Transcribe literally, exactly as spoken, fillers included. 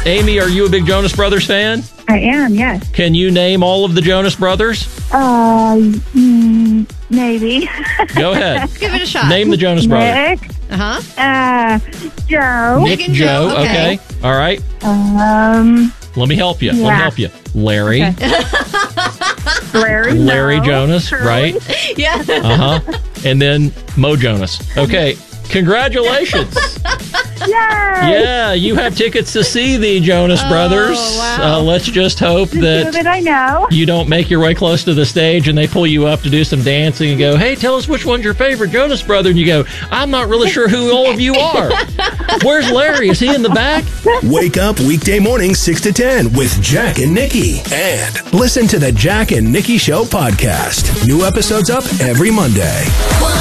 Amy, are you a big Jonas Brothers fan? I am, yes. Can you name all of the Jonas Brothers? Uh, mm, maybe. Go ahead. Let's give it a shot. Name the Jonas Brothers. Nick, Uh-huh. uh, Joe, Nick, and Joe. Joe, okay. Okay. All right. um, Let me help you. Let me Yeah. help you. Larry. Okay. Larry, Larry no. Jonas, Shirley. right? Yeah. Uh-huh. And then Mo Jonas. Okay. Congratulations. Yay! Yeah, you have tickets to see the Jonas Oh, Brothers. wow. Uh, let's just hope The two that that I know. you don't make your way close to the stage and they pull you up to do some dancing and go, hey, tell us which one's your favorite Jonas Brother. And you go, I'm not really sure who all of you are. Where's Larry? Is he in the back? Wake up weekday mornings six to ten with Jack and Nikki. And listen to the Jack and Nikki Show podcast. New episodes up every Monday.